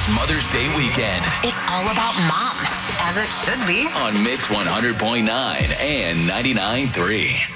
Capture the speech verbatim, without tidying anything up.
this Mother's Day weekend. It's all about mom, as it should be. On Mix one hundred point nine and ninety-nine point three.